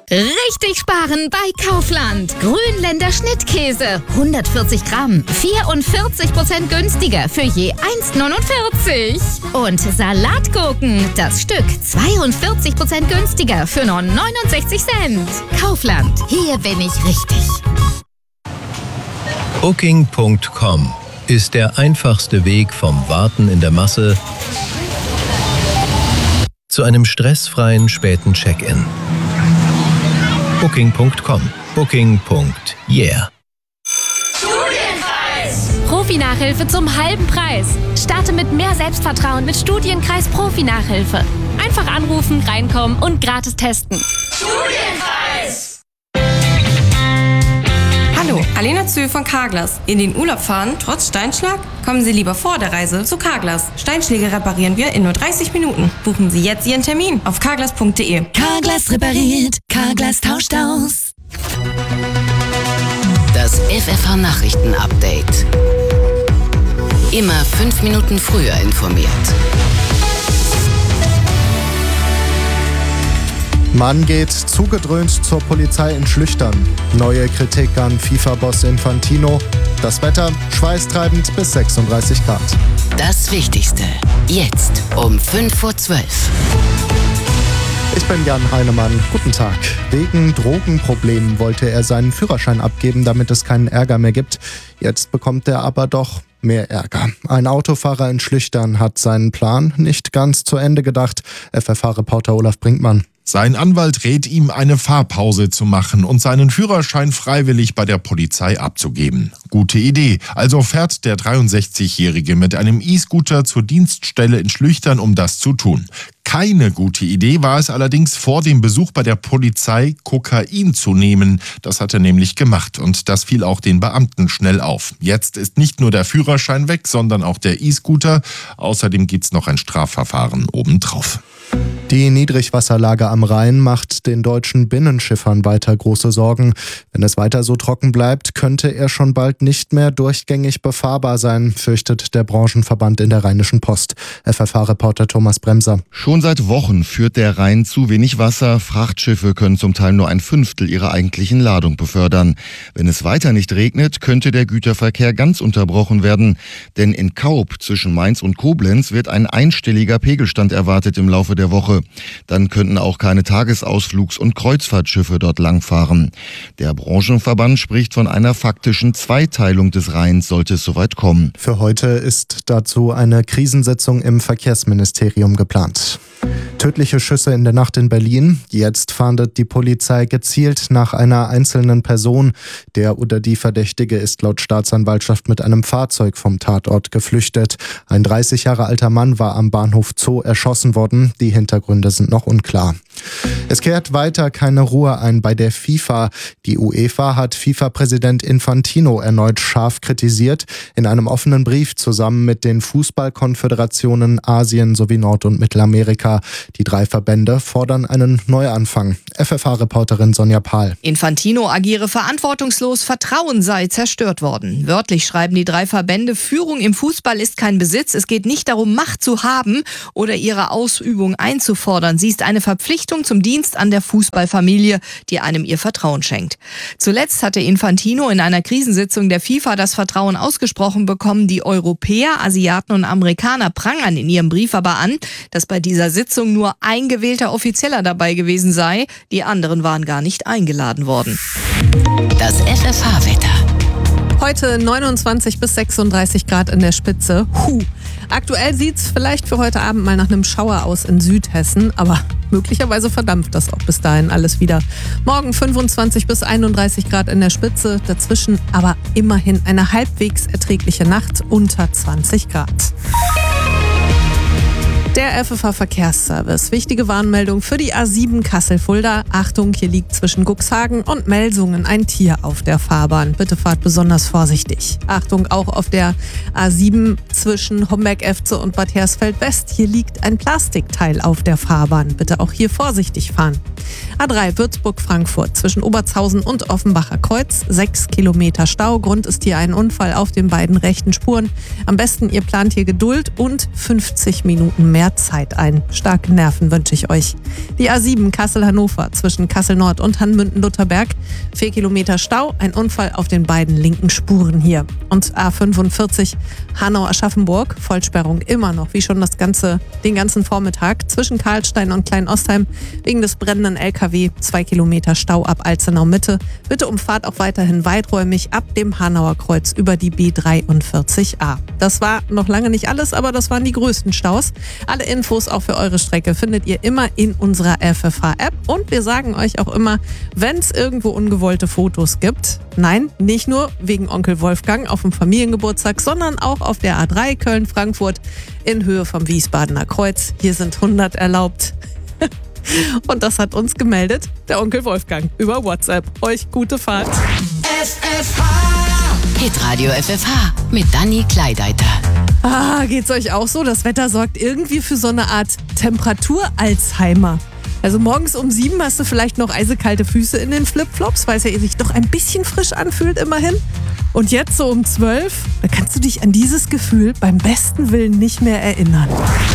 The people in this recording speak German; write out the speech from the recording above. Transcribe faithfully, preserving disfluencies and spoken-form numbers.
Richtig sparen bei Kaufland. Grünländer Schnittkäse. hundertvierzig Gramm. vierundvierzig Prozent günstiger für je eins neunundvierzig. Und Salatgurken. Das Stück zweiundvierzig Prozent günstiger für nur neunundsechzig Cent. Kaufland. Hier bin ich richtig. Booking Punkt com ist der einfachste Weg vom Warten in der Masse zu einem stressfreien späten Check-in. Booking Punkt com. Booking. Yeah. Studienkreis! Profi-Nachhilfe zum halben Preis. Starte mit mehr Selbstvertrauen mit Studienkreis Profi-Nachhilfe. Einfach anrufen, reinkommen und gratis testen. Studienkreis! Hallo, Alena Zöhl von Carglass. In den Urlaub fahren, trotz Steinschlag? Kommen Sie lieber vor der Reise zu Carglass. Steinschläge reparieren wir in nur dreißig Minuten. Buchen Sie jetzt Ihren Termin auf carglass punkt de. Carglass repariert, Carglass tauscht aus. Das F F H-Nachrichten-Update. Immer fünf Minuten früher informiert. Mann geht zugedröhnt zur Polizei in Schlüchtern. Neue Kritik an FIFA-Boss Infantino. Das Wetter schweißtreibend bis sechsunddreißig Grad. Das Wichtigste. Jetzt um fünf vor zwölf. Ich bin Jan Heinemann. Guten Tag. Wegen Drogenproblemen wollte er seinen Führerschein abgeben, damit es keinen Ärger mehr gibt. Jetzt bekommt er aber doch mehr Ärger. Ein Autofahrer in Schlüchtern hat seinen Plan nicht ganz zu Ende gedacht. F F H-Reporter Olaf Brinkmann. Sein Anwalt rät ihm, eine Fahrpause zu machen und seinen Führerschein freiwillig bei der Polizei abzugeben. Gute Idee. Also fährt der dreiundsechzigjährige mit einem E-Scooter zur Dienststelle in Schlüchtern, um das zu tun. Keine gute Idee war es allerdings, vor dem Besuch bei der Polizei Kokain zu nehmen. Das hat er nämlich gemacht und das fiel auch den Beamten schnell auf. Jetzt ist nicht nur der Führerschein weg, sondern auch der E-Scooter. Außerdem gibt's noch ein Strafverfahren obendrauf. Die Niedrigwasserlage am Rhein macht den deutschen Binnenschiffern weiter große Sorgen. Wenn es weiter so trocken bleibt, könnte er schon bald nicht mehr durchgängig befahrbar sein, fürchtet der Branchenverband in der Rheinischen Post. F F H-Reporter Thomas Bremser. Schon seit Wochen führt der Rhein zu wenig Wasser. Frachtschiffe können zum Teil nur ein Fünftel ihrer eigentlichen Ladung befördern. Wenn es weiter nicht regnet, könnte der Güterverkehr ganz unterbrochen werden. Denn in Kaub zwischen Mainz und Koblenz wird ein einstelliger Pegelstand erwartet im Laufe der Woche. Dann könnten auch keine Tagesausflugs- und Kreuzfahrtschiffe dort langfahren. Der Branchenverband spricht von einer faktischen Zweiteilung des Rheins, sollte es soweit kommen. Für heute ist dazu eine Krisensitzung im Verkehrsministerium geplant. Tödliche Schüsse in der Nacht in Berlin. Jetzt fahndet die Polizei gezielt nach einer einzelnen Person. Der oder die Verdächtige ist laut Staatsanwaltschaft mit einem Fahrzeug vom Tatort geflüchtet. Ein dreißig Jahre alter Mann war am Bahnhof Zoo erschossen worden. Die Hintergründe sind noch unklar. Es kehrt weiter keine Ruhe ein bei der FIFA. Die UEFA hat FIFA-Präsident Infantino erneut scharf kritisiert. In einem offenen Brief zusammen mit den Fußballkonföderationen Asien sowie Nord- und Mittelamerika. Die drei Verbände fordern einen Neuanfang. F F H-Reporterin Sonja Pahl. Infantino agiere verantwortungslos, Vertrauen sei zerstört worden. Wörtlich schreiben die drei Verbände, Führung im Fußball ist kein Besitz. Es geht nicht darum, Macht zu haben oder ihre Ausübung einzufordern. Sie ist eine Verpflichtung zum Dienst an der Fußballfamilie, die einem ihr Vertrauen schenkt. Zuletzt hatte Infantino in einer Krisensitzung der FIFA das Vertrauen ausgesprochen bekommen. Die Europäer, Asiaten und Amerikaner prangern in ihrem Brief aber an, dass bei dieser Sitzung nur ein gewählter Offizieller dabei gewesen sei. Die anderen waren gar nicht eingeladen worden. Das F F H-Wetter. Heute neunundzwanzig bis sechsunddreißig Grad in der Spitze. Huh. Aktuell sieht's vielleicht für heute Abend mal nach einem Schauer aus in Südhessen, aber möglicherweise verdampft das auch bis dahin alles wieder. Morgen fünfundzwanzig bis einunddreißig Grad in der Spitze, dazwischen aber immerhin eine halbwegs erträgliche Nacht unter zwanzig Grad. Der F F H-Verkehrsservice. Wichtige Warnmeldung für die A sieben Kassel-Fulda. Achtung, hier liegt zwischen Cuxhagen und Melsungen ein Tier auf der Fahrbahn. Bitte fahrt besonders vorsichtig. Achtung, auch auf der A sieben zwischen Homberg-Efze und Bad Hersfeld-West. Hier liegt ein Plastikteil auf der Fahrbahn. Bitte auch hier vorsichtig fahren. A drei Würzburg-Frankfurt zwischen Obertshausen und Offenbacher Kreuz. Sechs Kilometer Stau. Grund ist hier ein Unfall auf den beiden rechten Spuren. Am besten, ihr plant hier Geduld und fünfzig Minuten mehr Zeit ein. Starke Nerven wünsche ich euch. Die A sieben Kassel-Hannover zwischen Kassel-Nord und Hannmünden-Lutherberg. Vier Kilometer Stau. Ein Unfall auf den beiden linken Spuren hier. Und A fünfundvierzig Hanau-Aschaffenburg. Vollsperrung immer noch, wie schon das ganze, den ganzen Vormittag zwischen Karlstein und Kleinostheim wegen des brennenden L K W. Zwei Kilometer Stau ab Alzenau-Mitte. Bitte umfahrt auch weiterhin weiträumig ab dem Hanauer Kreuz über die B dreiundvierzig A. Das war noch lange nicht alles, aber das waren die größten Staus. Alle Infos auch für eure Strecke findet ihr immer in unserer F F H-App. Und wir sagen euch auch immer, wenn es irgendwo ungewollte Fotos gibt, nein, nicht nur wegen Onkel Wolfgang auf dem Familiengeburtstag, sondern auch auf der A drei Köln-Frankfurt in Höhe vom Wiesbadener Kreuz. Hier sind hundert erlaubt. Und das hat uns gemeldet der Onkel Wolfgang über WhatsApp. Euch gute Fahrt. F F H. Hitradio F F H mit Dani Kleideiter. Ah, geht's euch auch so? Das Wetter sorgt irgendwie für so eine Art Temperatur-Alzheimer. Also morgens um sieben hast du vielleicht noch eisekalte Füße in den Flipflops, weil es ja sich doch ein bisschen frisch anfühlt immerhin. Und jetzt so um zwölf, da kannst du dich an dieses Gefühl beim besten Willen nicht mehr erinnern.